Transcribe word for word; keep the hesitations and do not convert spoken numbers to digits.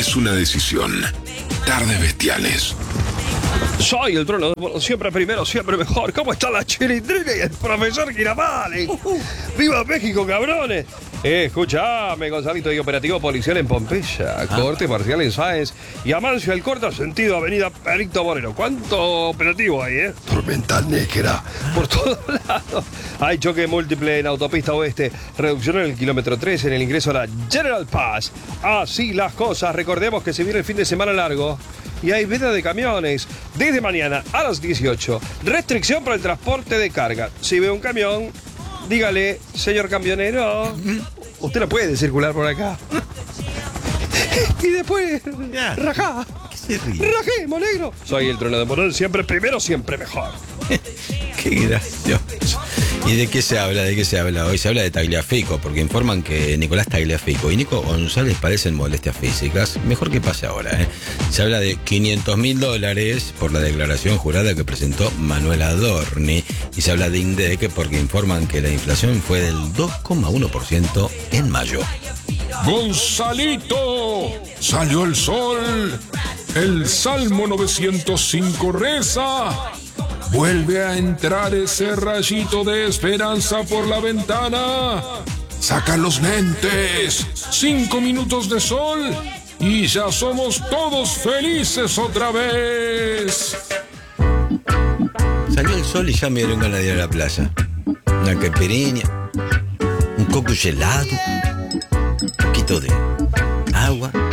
es una decisión. Tardes Bestiales. Soy el trono, siempre primero, siempre mejor. ¿Cómo está la Chilindrina y el profesor Girafales? ¡Viva México, cabrones! Eh, escuchame, Gonzalito, y operativo policial en Pompeya, ah. corte marcial en Sáenz y Amancio al corto sentido avenida Perito Moreno. ¿Cuánto operativo hay, eh? Tormenta negra. Por todos lados. Hay choque múltiple en autopista oeste, reducción en el kilómetro tres en el ingreso a la General Paz. Así las cosas, recordemos que se viene el fin de semana largo y hay veda de camiones desde mañana a las dieciocho. Restricción para el transporte de carga. Si ve un camión, dígale, señor camionero, usted no puede circular por acá. Y después, ya. rajá. ¿Qué se ríe? Rajemos, negro. Soy el trono de Morón, siempre primero, siempre mejor. Qué gracioso. ¿Y de qué se habla? ¿De qué se habla hoy? Se habla de Tagliafico, porque informan que Nicolás Tagliafico y Nico González padecen molestias físicas. Mejor que pase ahora, ¿eh? Se habla de quinientos mil dólares por la declaración jurada que presentó Manuel Adorni. Y se habla de INDEC porque informan que la inflación fue del dos coma uno por ciento en mayo. ¡Gonzalito! ¡Salió el sol! El Salmo novecientos cinco reza. Vuelve a entrar ese rayito de esperanza por la ventana. Saca los lentes. Cinco minutos de sol y ya somos todos felices otra vez. Salió el sol y ya me dieron ganas de ir a la playa. Una caipirinha, un coco helado, un poquito de agua.